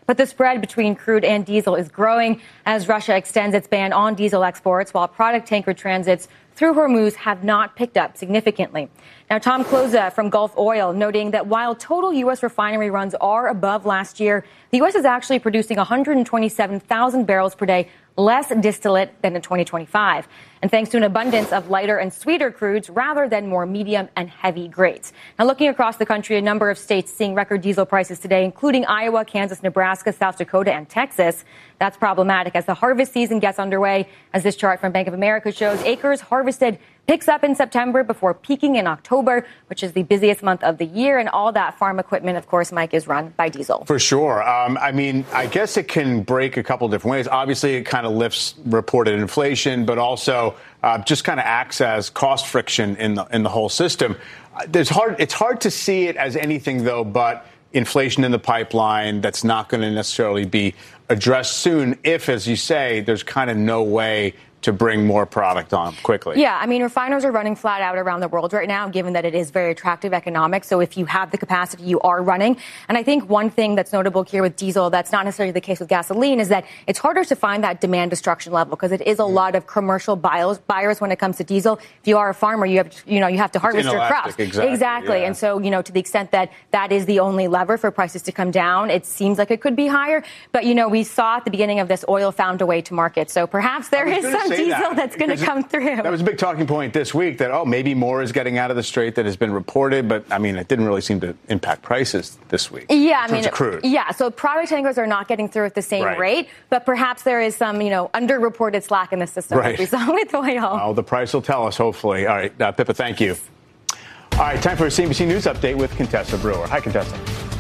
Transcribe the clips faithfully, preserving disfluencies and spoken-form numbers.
But the spread between crude and diesel is growing as Russia extends its ban on diesel exports, while product tanker transits through Hormuz have not picked up significantly. Now, Tom Kloza from Gulf Oil noting that while total U S refinery runs are above last year, the U S is actually producing one hundred twenty-seven thousand barrels per day less distillate than in twenty twenty-five, and thanks to an abundance of lighter and sweeter crudes rather than more medium and heavy grades. Now, looking across the country, a number of states seeing record diesel prices today, including Iowa, Kansas, Nebraska, South Dakota, and Texas. That's problematic as the harvest season gets underway. As this chart from Bank of America shows, acres harvested picks up in September before peaking in October, which is the busiest month of the year. And all that farm equipment, of course, Mike, is run by diesel. For sure. Um, I mean, I guess it can break a couple different ways. Obviously, it kind of lifts reported inflation, but also uh, just kind of acts as cost friction in the in the whole system. Uh, there's hard. It's hard to see it as anything, though, but inflation in the pipeline that's not going to necessarily be addressed soon if, as you say, there's kind of no way to bring more product on quickly. Yeah, I mean, refiners are running flat out around the world right now, given that it is very attractive economics. So if you have the capacity, you are running. And I think one thing that's notable here with diesel that's not necessarily the case with gasoline is that it's harder to find that demand destruction level because it is a mm. lot of commercial buyers, buyers when it comes to diesel. If you are a farmer, you have, you know, you have to harvest your crops. Exactly. exactly. Yeah. And so, you know, to the extent that that is the only lever for prices to come down, it seems like it could be higher. But, you know, we saw at the beginning of this, oil found a way to market. So perhaps there is some diesel that. that's going to come through. That was a big talking point this week that, oh, maybe more is getting out of the Strait that has been reported. But, I mean, it didn't really seem to impact prices this week. Yeah, I mean, crude. yeah. So product tankers are not getting through at the same right. rate. But perhaps there is some, you know, underreported slack in the system right. like we saw with oil. Oh, the price will tell us, hopefully. All right, uh, Pippa, thank you. All right, time for a C N B C News update with Contessa Brewer. Hi, Contessa.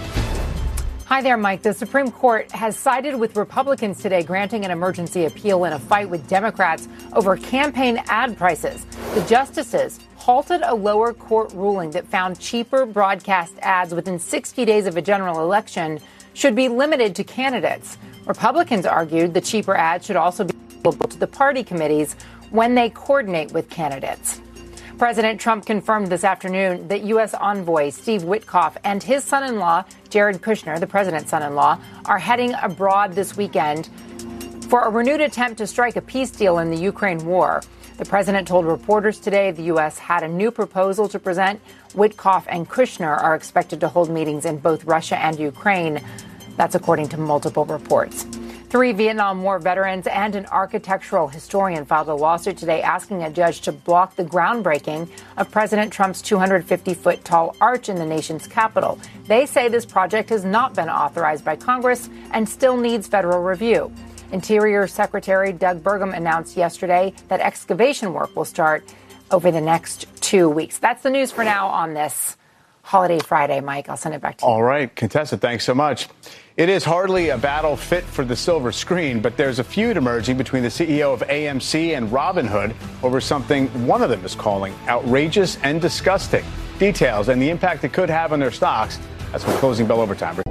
Hi there, Mike. The Supreme Court has sided with Republicans today, granting an emergency appeal in a fight with Democrats over campaign ad prices. The justices halted a lower court ruling that found cheaper broadcast ads within sixty days of a general election should be limited to candidates. Republicans argued the cheaper ads should also be available to the party committees when they coordinate with candidates. President Trump confirmed this afternoon that U S envoy Steve Witkoff and his son-in-law, Jared Kushner, the president's son-in-law, are heading abroad this weekend for a renewed attempt to strike a peace deal in the Ukraine war. The president told reporters today the U S had a new proposal to present. Witkoff and Kushner are expected to hold meetings in both Russia and Ukraine. That's according to multiple reports. Three Vietnam War veterans and an architectural historian filed a lawsuit today asking a judge to block the groundbreaking of President Trump's two hundred fifty foot tall arch in the nation's capital. They say this project has not been authorized by Congress and still needs federal review. Interior Secretary Doug Burgum announced yesterday that excavation work will start over the next two weeks. That's the news for now on this Holiday Friday, Mike. I'll send it back to you. All right, Contessa, thanks so much. It is hardly a battle fit for the silver screen, but there's a feud emerging between the C E O of A M C and Robinhood over something one of them is calling outrageous and disgusting. Details and the impact it could have on their stocks. That's when Closing Bell Overtime.